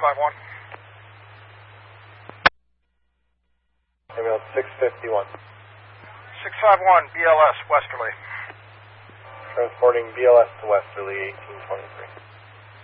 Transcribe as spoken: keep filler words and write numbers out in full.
five one. Ambulance six fifty-one. six five one, B L S, Westerly. Transporting B L S to Westerly, eighteen twenty-three.